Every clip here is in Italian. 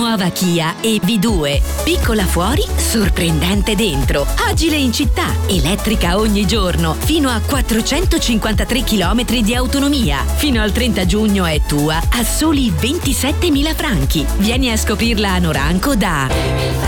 Nuova Kia EV2. Piccola fuori, sorprendente dentro. Agile in città, elettrica ogni giorno. Fino a 453 km di autonomia. Fino al 30 giugno è tua a soli 27.000 franchi. Vieni a scoprirla a Noranco da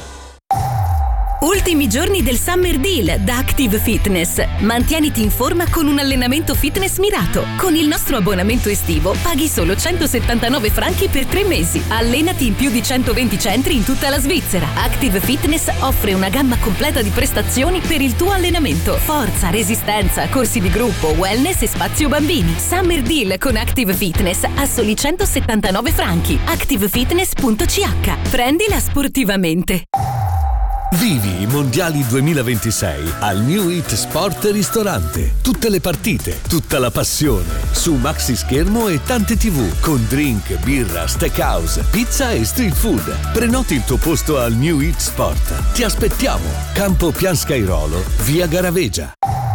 Ultimi giorni del Summer Deal da Active Fitness. Mantieniti in forma con un allenamento fitness mirato. Con il nostro abbonamento estivo paghi solo 179 franchi per 3 mesi. Allenati in più di 120 centri in tutta la Svizzera. Active Fitness offre una gamma completa di prestazioni per il tuo allenamento. Forza, resistenza, corsi di gruppo, wellness e spazio bambini. Summer Deal con Active Fitness a soli 179 franchi. activefitness.ch. Prendila sportivamente. Vivi i Mondiali 2026 al New Hit Sport Ristorante. Tutte le partite, tutta la passione, su maxi schermo e tante TV, con drink, birra, steakhouse, pizza e street food. Prenoti il tuo posto al New Hit Sport. Ti aspettiamo. Campo Pian Scairolo, via Garavegia.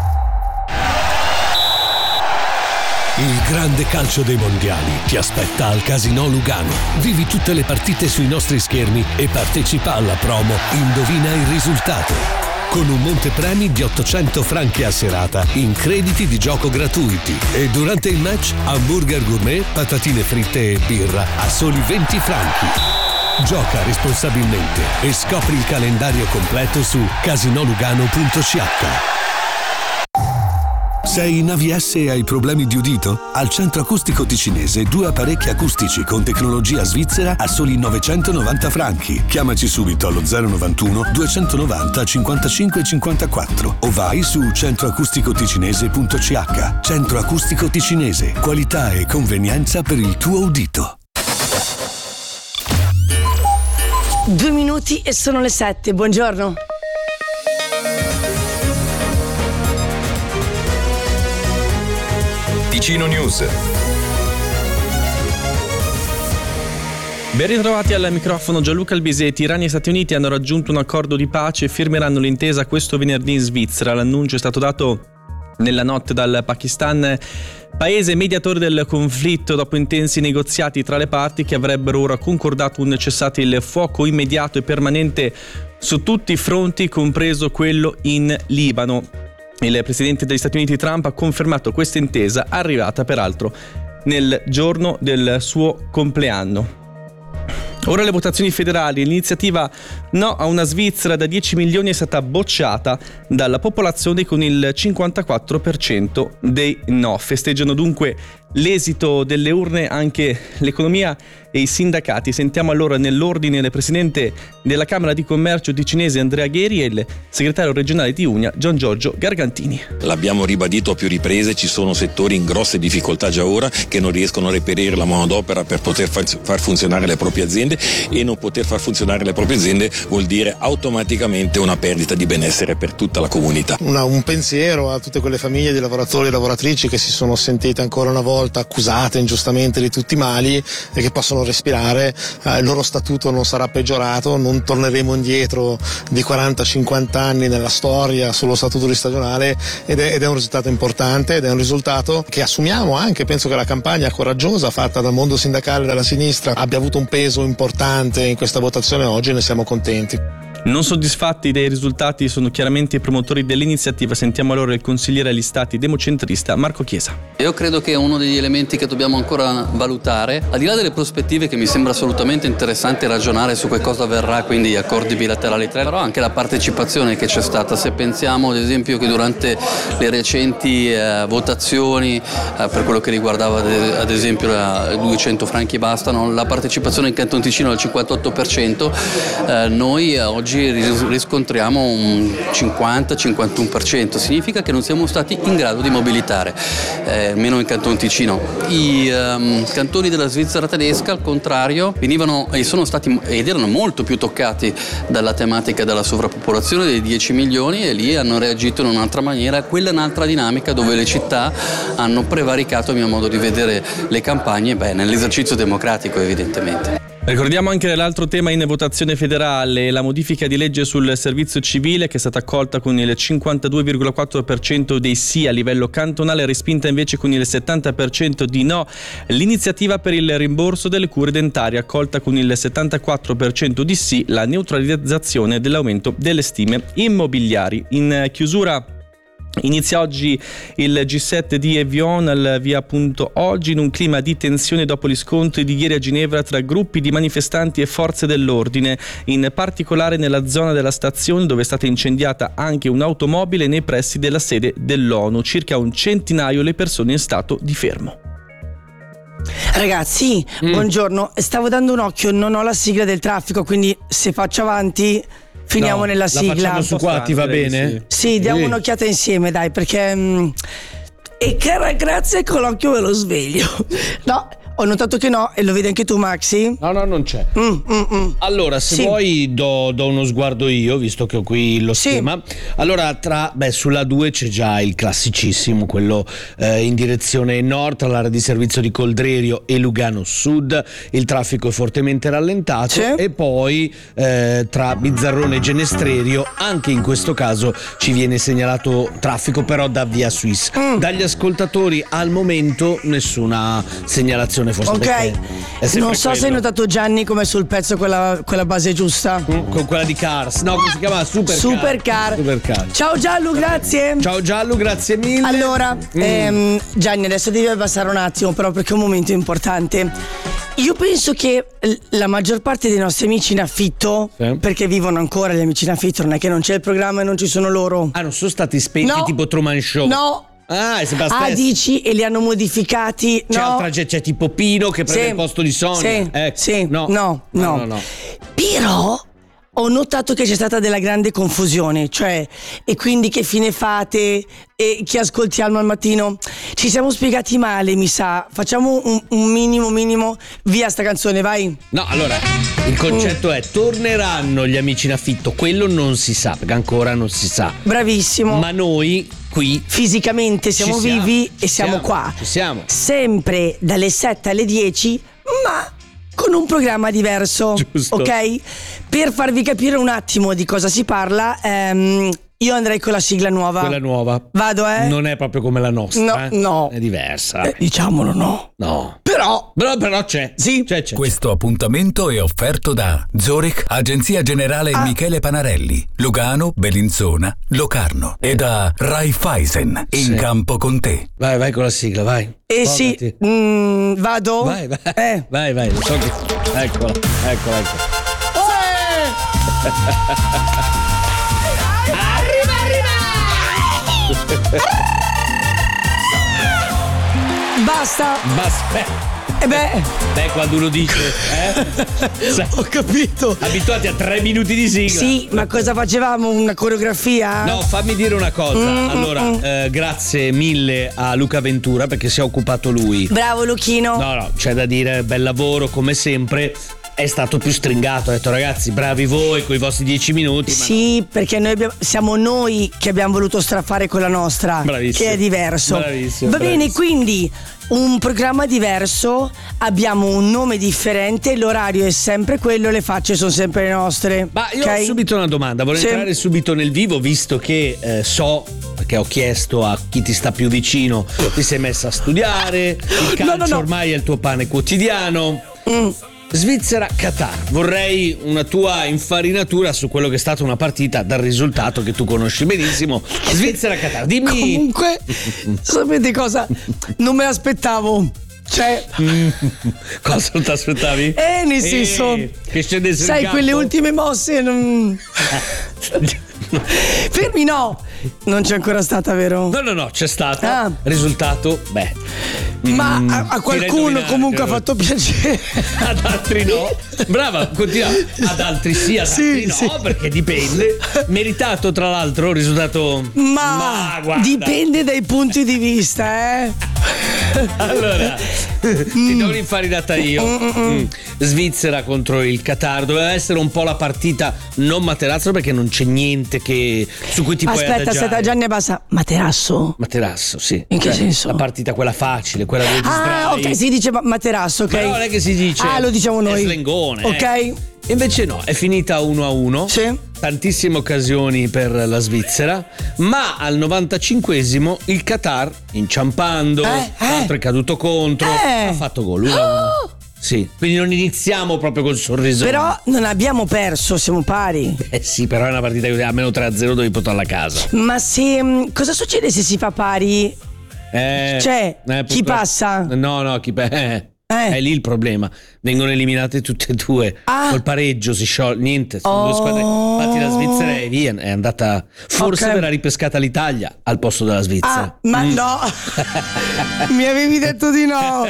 Il grande calcio dei mondiali ti aspetta al Casinò Lugano. Vivi tutte le partite sui nostri schermi e partecipa alla promo Indovina il risultato, con un montepremi di 800 franchi a serata in crediti di gioco gratuiti. E durante il match hamburger gourmet, patatine fritte e birra a soli 20 franchi. Gioca responsabilmente e scopri il calendario completo su casinolugano.ch. Sei in AVS e hai problemi di udito? Al Centro Acustico Ticinese 2 apparecchi acustici con tecnologia svizzera a soli 990 franchi. Chiamaci subito allo 091 290 55 54 o vai su centroacusticoticinese.ch. Centro Acustico Ticinese, qualità e convenienza per il tuo udito. 2 minuti e sono le 7, buongiorno. Ticino News. Ben ritrovati al microfono Gianluca Albiseti. Iran e Stati Uniti hanno raggiunto un accordo di pace e firmeranno l'intesa questo venerdì in Svizzera. L'annuncio è stato dato nella notte dal Pakistan, paese mediatore del conflitto, dopo intensi negoziati tra le parti che avrebbero ora concordato un cessate il fuoco immediato e permanente su tutti i fronti, compreso quello in Libano. Il presidente degli Stati Uniti Trump ha confermato questa intesa, arrivata peraltro nel giorno del suo compleanno. Ora le votazioni federali. L'iniziativa No a una Svizzera da 10 milioni è stata bocciata dalla popolazione con il 54% dei no. Festeggiano dunque l'esito delle urne anche l'economia e i sindacati. Sentiamo allora nell'ordine il presidente della Camera di Commercio ticinese Andrea Gheri e il segretario regionale di Unia Gian Giorgio Gargantini. L'abbiamo ribadito a più riprese, ci sono settori in grosse difficoltà già ora che non riescono a reperire la manodopera per poter far funzionare le proprie aziende, e non poter far funzionare le proprie aziende vuol dire automaticamente una perdita di benessere per tutta la comunità. Un pensiero a tutte quelle famiglie di lavoratori e lavoratrici che si sono sentite ancora una volta accusate ingiustamente di tutti i mali e che possono respirare. Il loro statuto non sarà peggiorato, non torneremo indietro di 40-50 anni nella storia sullo statuto di stagionale, ed è un risultato importante, ed è un risultato che assumiamo anche. Penso che la campagna coraggiosa fatta dal mondo sindacale e dalla sinistra abbia avuto un peso importante in questa votazione oggi, e ne siamo contenti. Non soddisfatti dei risultati sono chiaramente i promotori dell'iniziativa. Sentiamo allora il consigliere agli stati democentrista Marco Chiesa. Io credo che è uno degli elementi che dobbiamo ancora valutare, al di là delle prospettive, che mi sembra assolutamente interessante ragionare su che cosa avverrà, quindi accordi bilaterali tra, però anche la partecipazione che c'è stata. Se pensiamo ad esempio che durante le recenti votazioni per quello che riguardava ad esempio 200 franchi bastano, la partecipazione in Canton Ticino è al 58%, noi oggi riscontriamo un 50-51%, significa che non siamo stati in grado di mobilitare, almeno in Canton Ticino. I cantoni della Svizzera tedesca, al contrario, venivano e sono stati ed erano molto più toccati dalla tematica della sovrappopolazione dei 10 milioni, e lì hanno reagito in un'altra maniera. Quella è un'altra dinamica dove le città hanno prevaricato, a mio modo di vedere, le campagne, nell'esercizio democratico evidentemente. Ricordiamo anche l'altro tema in votazione federale, la modifica di legge sul servizio civile, che è stata accolta con il 52,4% dei sì a livello cantonale, respinta invece con il 70% di no. L'iniziativa per il rimborso delle cure dentarie, accolta con il 74% di sì, la neutralizzazione dell'aumento delle stime immobiliari. In chiusura inizia oggi il G7 di Evian al via Punto Oggi, in un clima di tensione dopo gli scontri di ieri a Ginevra tra gruppi di manifestanti e forze dell'ordine, in particolare nella zona della stazione, dove è stata incendiata anche un'automobile nei pressi della sede dell'ONU. Circa un centinaio le persone in stato di fermo. Ragazzi, buongiorno. Stavo dando un occhio, non ho la sigla del traffico, quindi se faccio avanti finiamo nella sigla. La facciamo su qua, ti va bene? Sì, diamo un'occhiata insieme, dai, perché e cara grazia con l'occhio ve lo sveglio. No, ho notato che no, e lo vedi anche tu, Maxi? No, non c'è. Allora, se vuoi do uno sguardo io, visto che ho qui lo schema. Allora, sulla 2 c'è già il classicissimo, quello in direzione nord, tra l'area di servizio di Coldrerio e Lugano Sud. Il traffico è fortemente rallentato. E poi tra Bizzarrone e Genestrerio, anche in questo caso ci viene segnalato traffico, però da via Suisse. Dagli ascoltatori al momento nessuna segnalazione. Ok, non so se hai notato, Gianni, come sul pezzo quella base giusta. Con quella di Cars. No, come si chiama? Supercar. Ciao Giallo, grazie. Ciao Giallo, grazie mille. Allora, Gianni, adesso devi abbassare un attimo, però, perché è un momento importante. Io penso che la maggior parte dei nostri amici in affitto, perché vivono ancora gli amici in affitto, non è che non c'è il programma e non ci sono loro. Ah, non sono stati spenti tipo Truman Show? No. Ah, è dici, e li hanno modificati? C'è tipo Pino che prende il posto di Sonia. No. Però ho notato che c'è stata della grande confusione, cioè, e quindi che fine fate? E che ascoltiamo al mattino? Ci siamo spiegati male, mi sa. Facciamo un minimo via sta canzone, vai. No, allora, il concetto è: torneranno gli amici in affitto? Quello non si sa, perché ancora non si sa. Bravissimo. Ma noi qui fisicamente siamo vivi e siamo qua. Ci siamo. Sempre dalle 7 alle 10, ma con un programma diverso. Giusto. Ok? Per farvi capire un attimo di cosa si parla, io andrei con la sigla nuova. Quella nuova. Vado, Non è proprio come la nostra. No. È diversa. Diciamolo, no. No. Però c'è. Sì. C'è. Questo appuntamento è offerto da Zurich, Agenzia Generale Michele Panarelli, Lugano, Bellinzona, Locarno, e da Raiffeisen, in campo con te. Vai con la sigla, vai. Vado? Vai. Vai, lo so che... Eccola. Basta. Quando uno dice, Ho capito. abituati a 3 minuti di sigla. Sì, ma cosa facevamo? Una coreografia? No, fammi dire una cosa. Allora, grazie mille a Luca Ventura, perché si è occupato lui. Bravo Luchino. No, c'è da dire, bel lavoro come sempre. È stato più stringato, ha detto: ragazzi, bravi voi con i vostri 10 minuti. Sì, perché siamo noi che abbiamo voluto strafare con la nostra. Bravissimo. Che è diverso. Bravissimo. Va bene, quindi un programma diverso, abbiamo un nome differente, l'orario è sempre quello, le facce sono sempre le nostre. Ma io ho subito una domanda, vorrei entrare subito nel vivo, visto che so, perché ho chiesto a chi ti sta più vicino, ti sei messa a studiare, il calcio ormai è il tuo pane quotidiano. Svizzera-Qatar, vorrei una tua infarinatura su quello che è stata una partita dal risultato che tu conosci benissimo. Svizzera-Qatar, dimmi. Comunque, sapete cosa? Non me l'aspettavo. Cioè, cosa non ti aspettavi? Nel senso, che scendesse sai, in campo. quelle ultime mosse non... Fermi, no, non c'è ancora stata, vero? No, c'è stata. Risultato, ma a qualcuno comunque ha fatto piacere. Ad altri no. Brava, continua. Ad altri sì, ad altri no, perché dipende. Meritato, tra l'altro, il risultato. Ma guarda, dipende dai punti di vista, Allora, ti do un'infarinata io. Svizzera contro il Qatar. Doveva essere un po' la partita non Materasso, perché non c'è niente su cui ti puoi adagiare. Aspetta, Gianni basta. Materasso, sì. In che senso? La partita quella facile, quella dove ok, si dice Materasso, ok. Ma non è che si dice. Lo diciamo noi. È slengone. Ok. Invece no, è finita 1-1. Sì. Tantissime occasioni per la Svizzera, ma al 95esimo il Qatar, inciampando, l'altro è caduto contro, ha fatto gol 1-1. Sì, quindi non iniziamo proprio col sorriso. Però non abbiamo perso, siamo pari. Sì, però è una partita che a meno 3-0 devi portarla a casa. Ma cosa succede se si fa pari? Chi passa? No, chi è lì il problema. Vengono eliminate tutte e due. Col pareggio si scioglie. Niente, sono due squadre. Infatti la Svizzera è via. È andata. Forse verrà ripescata l'Italia al posto della Svizzera. Ma no! Mi avevi detto di no!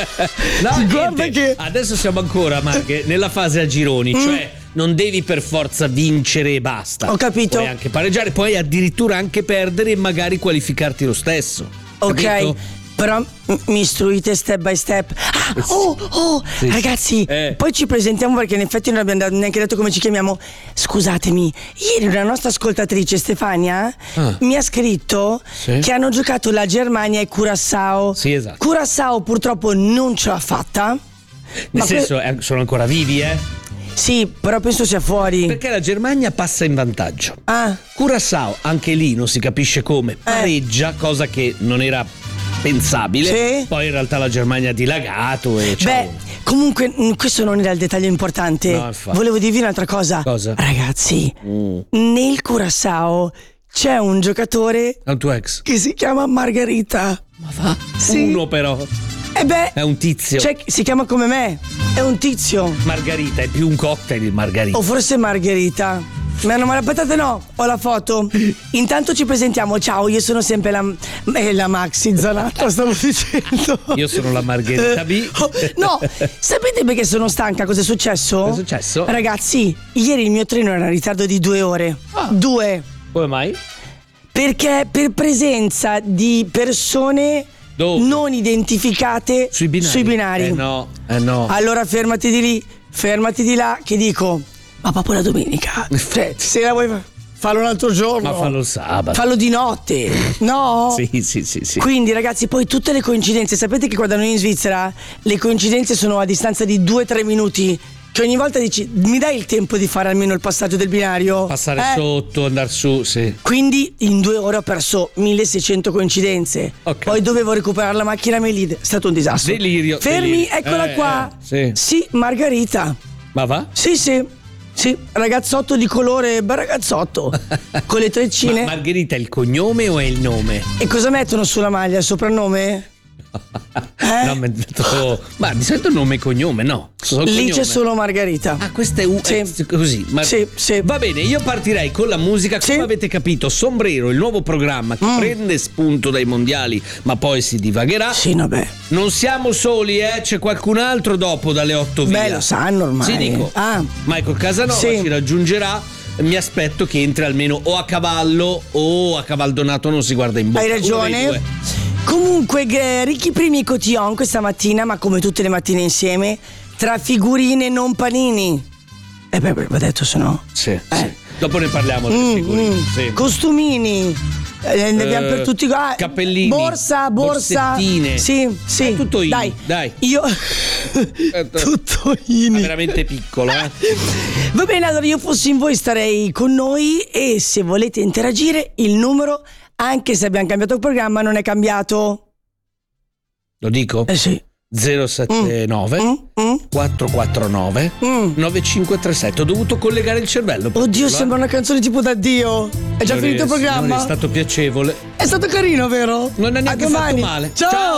No, guarda che adesso siamo ancora, Marche, nella fase a gironi, cioè non devi per forza vincere e basta. Ho capito. Puoi anche pareggiare, puoi addirittura anche perdere e magari qualificarti lo stesso. Ok. Capito? Però mi istruite step by step. Sì. Ragazzi, poi ci presentiamo, perché in effetti non abbiamo neanche detto come ci chiamiamo. Scusatemi, ieri una nostra ascoltatrice, Stefania, mi ha scritto che hanno giocato la Germania e Curaçao. Sì, esatto. Curaçao purtroppo non ce l'ha fatta. Nel senso, sono ancora vivi, Sì, però penso sia fuori. Perché la Germania passa in vantaggio. Curaçao, anche lì non si capisce come, pareggia, cosa che non era pensabile. Sì. Poi in realtà la Germania ha dilagato e comunque questo non era il dettaglio importante. No, volevo dirvi un'altra cosa. Ragazzi, nel Curaçao c'è un giocatore, un tuo ex, che si chiama Margherita. Ma va? Sì. Uno però. È un tizio. Cioè, si chiama come me. È un tizio. Margherita, è più un cocktail di Margherita. O forse Margherita. Aspettate, no, ho la foto. Intanto ci presentiamo. Ciao, io sono sempre la Maxi Zanatta, stavo dicendo. Io sono la Margherita B. No, sapete perché sono stanca? Cosa è successo? Cosa è successo? Ragazzi, ieri il mio treno era in ritardo di 2 ore. 2. Come mai? Perché per presenza di persone non identificate sui binari. No. Allora fermati di lì, fermati di là, che dico. Ma proprio la domenica. Se la vuoi fallo un altro giorno. Ma fallo il sabato. Fallo di notte. No? Sì. Quindi ragazzi, poi tutte le coincidenze. Sapete che qua da noi in Svizzera le coincidenze sono a distanza di 2-3 minuti. Che ogni volta dici, mi dai il tempo di fare almeno il passaggio del binario? Passare sotto, andare su, sì. Quindi in 2 ore ho perso 1600 coincidenze. Poi dovevo recuperare la macchina Melide. È stato un disastro. Delirio. Fermi, eccola qua. Sì, Margherita. Ma va? Sì, ragazzotto di colore, bel ragazzotto, con le treccine. Ma Margherita è il cognome o è il nome? E cosa mettono sulla maglia? Il soprannome? No, ma di solito nome e cognome, no. Lì c'è solo Margherita. Questa è così. Sì. Va bene, io partirei con la musica. Come avete capito, Sombrero, il nuovo programma che prende spunto dai mondiali, ma poi si divagherà. Sì, vabbè. Non siamo soli, c'è qualcun altro dopo dalle 8 via. Lo sanno ormai. Sì, dico. Michael Casanova ci raggiungerà. Mi aspetto che entri almeno o a cavallo o a cavaldonato, non si guarda in bocca. Hai ragione. Comunque Ricky Primi e Cotillon questa mattina, ma come tutte le mattine insieme, tra figurine e non panini. L'ho detto, se no. Sì. Dopo ne parliamo delle figurine. Sì. Costumini. Ne abbiamo per tutti. Cappellini. Borsa. Borsettine. Sì. Tutto Dai. Io. Tutto in. È veramente piccolo, Va bene, allora io fossi in voi starei con noi, e se volete interagire il numero, anche se abbiamo cambiato il programma, non è cambiato. Lo dico? Sì. 079 449 9537. Ho dovuto collegare il cervello. Oddio, sembra una canzone tipo d'addio. È già finito il programma? Non è stato piacevole. È stato carino, vero? Non è neanche fatto male. Ciao.